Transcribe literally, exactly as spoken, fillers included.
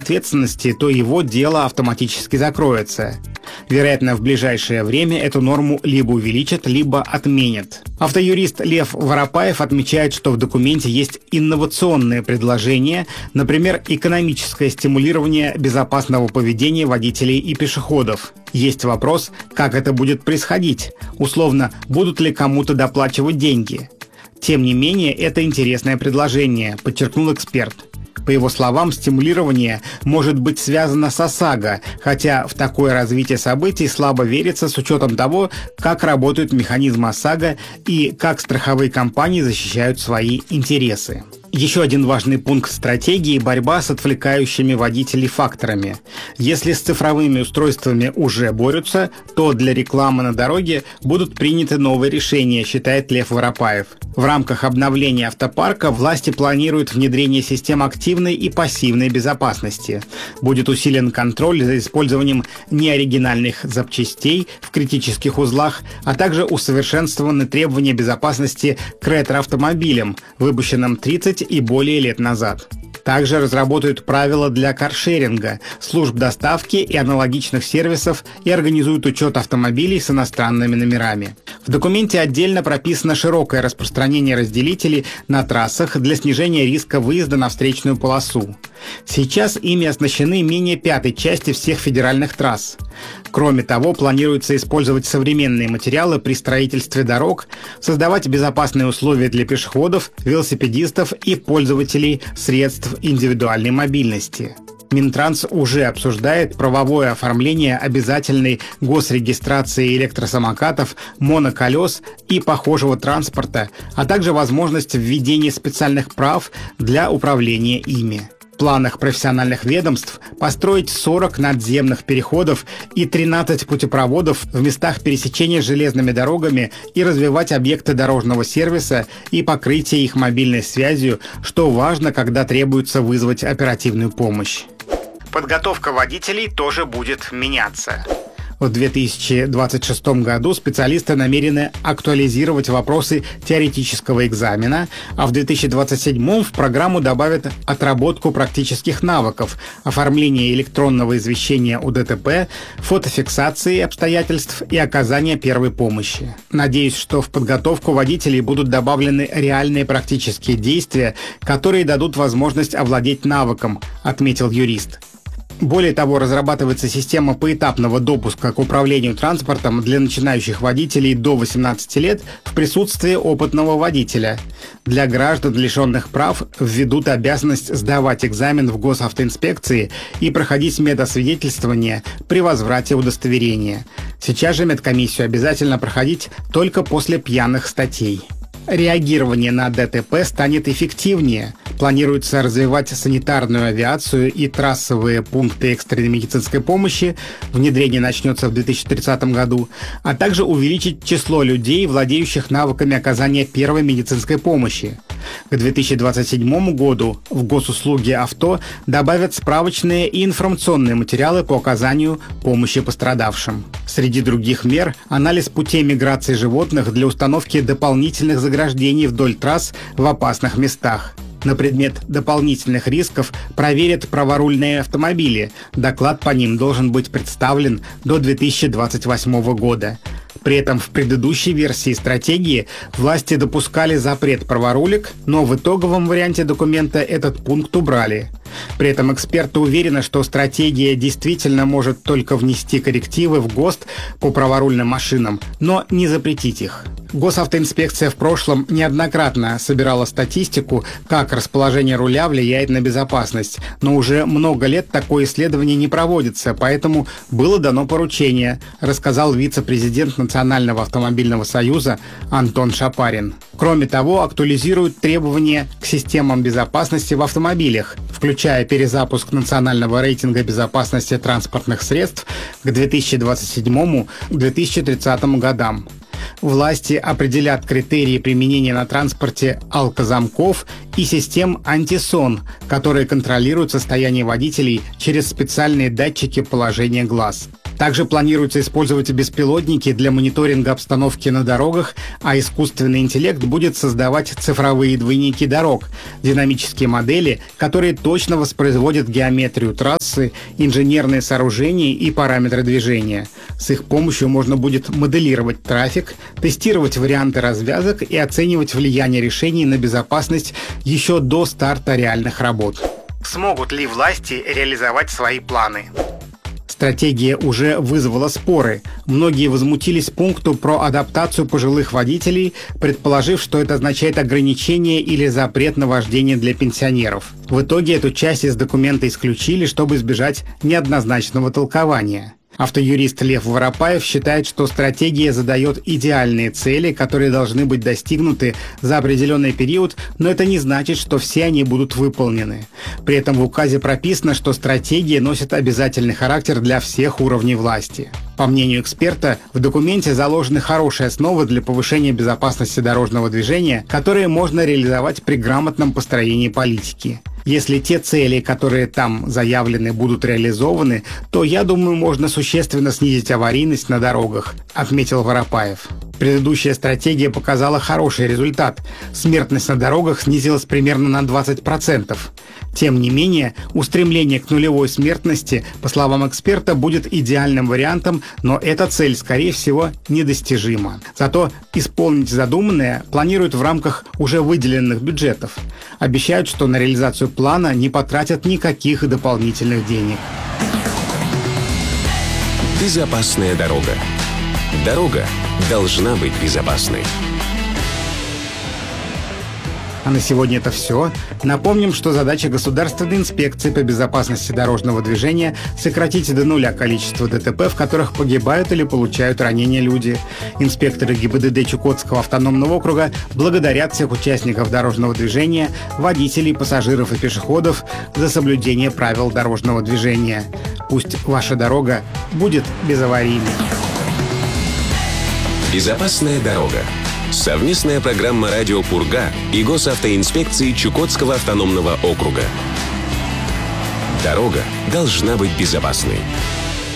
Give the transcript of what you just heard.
ответственности, то его дело автоматически закроется. Вероятно, в ближайшее время эту норму либо увеличат, либо отменят. Автоюрист Лев Воропаев отмечает, что в документе есть инновационные предложения, например, экономическое стимулирование безопасного поведения водителей и пешеходов. Есть вопрос, как это будет происходить, условно, будут ли кому-то доплачивать деньги. Тем не менее, это интересное предложение, подчеркнул эксперт. По его словам, стимулирование может быть связано с ОСАГО, хотя в такое развитие событий слабо верится с учетом того, как работают механизмы ОСАГО и как страховые компании защищают свои интересы. Еще один важный пункт стратегии – борьба с отвлекающими водителей факторами. Если с цифровыми устройствами уже борются, то для рекламы на дороге будут приняты новые решения, считает Лев Воропаев. В рамках обновления автопарка власти планируют внедрение систем активной и пассивной безопасности. Будет усилен контроль за использованием неоригинальных запчастей в критических узлах, а также усовершенствованы требования безопасности к ретро-автомобилям, выпущенным тридцать и более лет назад. Также разработают правила для каршеринга, служб доставки и аналогичных сервисов и организуют учет автомобилей с иностранными номерами. В документе отдельно прописано широкое распространение разделителей на трассах для снижения риска выезда на встречную полосу. Сейчас ими оснащены менее пятой части всех федеральных трасс. Кроме того, планируется использовать современные материалы при строительстве дорог, создавать безопасные условия для пешеходов, велосипедистов и пользователей средств индивидуальной мобильности. Минтранс уже обсуждает правовое оформление обязательной госрегистрации электросамокатов, моноколес и похожего транспорта, а также возможность введения специальных прав для управления ими. В планах профессиональных ведомств построить сорок надземных переходов и тринадцать путепроводов в местах пересечения железными дорогами и развивать объекты дорожного сервиса и покрытие их мобильной связью, что важно, когда требуется вызвать оперативную помощь. Подготовка водителей тоже будет меняться. В две тысячи двадцать шестом году специалисты намерены актуализировать вопросы теоретического экзамена, а в две тысячи двадцать седьмом в программу добавят отработку практических навыков, оформление электронного извещения о ДТП, фотофиксации обстоятельств и оказания первой помощи. Надеюсь, что в подготовку водителей будут добавлены реальные практические действия, которые дадут возможность овладеть навыком, отметил юрист. Более того, разрабатывается система поэтапного допуска к управлению транспортом для начинающих водителей до восемнадцати лет в присутствии опытного водителя. Для граждан, лишенных прав, введут обязанность сдавать экзамен в госавтоинспекции и проходить медосвидетельствование при возврате удостоверения. Сейчас же медкомиссию обязательно проходить только после пьяных статей. Реагирование на ДТП станет эффективнее. Планируется развивать санитарную авиацию и трассовые пункты экстренной медицинской помощи, внедрение начнется в две тысячи тридцатом году, а также увеличить число людей, владеющих навыками оказания первой медицинской помощи. К две тысячи двадцать седьмому году в госуслуги авто добавят справочные и информационные материалы по оказанию помощи пострадавшим. Среди других мер – анализ путей миграции животных для установки дополнительных заграждений вдоль трасс в опасных местах. На предмет дополнительных рисков проверят праворульные автомобили. Доклад по ним должен быть представлен до две тысячи двадцать восьмого года. При этом в предыдущей версии стратегии власти допускали запрет праворулек, но в итоговом варианте документа этот пункт убрали. При этом эксперты уверены, что стратегия действительно может только внести коррективы в ГОСТ по праворульным машинам, но не запретить их. Госавтоинспекция в прошлом неоднократно собирала статистику, как расположение руля влияет на безопасность, но уже много лет такое исследование не проводится, поэтому было дано поручение, рассказал вице-президент Национального автомобильного союза Антон Шапарин. Кроме того, актуализируют требования к системам безопасности в автомобилях, включая перезапуск национального рейтинга безопасности транспортных средств к две тысячи двадцать седьмому — две тысячи тридцатому годам. Власти определят критерии применения на транспорте алкозамков и систем антисон, которые контролируют состояние водителей через специальные датчики положения глаз. Также планируется использовать беспилотники для мониторинга обстановки на дорогах, а искусственный интеллект будет создавать цифровые двойники дорог, динамические модели, которые точно воспроизводят геометрию трассы, инженерные сооружения и параметры движения. С их помощью можно будет моделировать трафик, тестировать варианты развязок и оценивать влияние решений на безопасность еще до старта реальных работ. Смогут ли власти реализовать свои планы? Стратегия уже вызвала споры. Многие возмутились пункту про адаптацию пожилых водителей, предположив, что это означает ограничение или запрет на вождение для пенсионеров. В итоге эту часть из документа исключили, чтобы избежать неоднозначного толкования. Автоюрист Лев Воропаев считает, что стратегия задает идеальные цели, которые должны быть достигнуты за определенный период, но это не значит, что все они будут выполнены. При этом в указе прописано, что стратегия носит обязательный характер для всех уровней власти. По мнению эксперта, в документе заложены хорошие основы для повышения безопасности дорожного движения, которые можно реализовать при грамотном построении политики. Если те цели, которые там заявлены, будут реализованы, то, я думаю, можно существенно снизить аварийность на дорогах, отметил Воропаев. Предыдущая стратегия показала хороший результат. Смертность на дорогах снизилась примерно на двадцать процентов. Тем не менее, устремление к нулевой смертности, по словам эксперта, будет идеальным вариантом, но эта цель, скорее всего, недостижима. Зато исполнить задуманное планируют в рамках уже выделенных бюджетов. Обещают, что на реализацию плана не потратят никаких дополнительных денег. Безопасная дорога. Дорога должна быть безопасной. А на сегодня это все. Напомним, что задача Государственной инспекции по безопасности дорожного движения – сократить до нуля количество ДТП, в которых погибают или получают ранения люди. Инспекторы ГИБДД Чукотского автономного округа благодарят всех участников дорожного движения, водителей, пассажиров и пешеходов за соблюдение правил дорожного движения. Пусть ваша дорога будет безаварийной. Безопасная дорога. Совместная программа «Радио Пурга» и Госавтоинспекции Чукотского автономного округа. Дорога должна быть безопасной.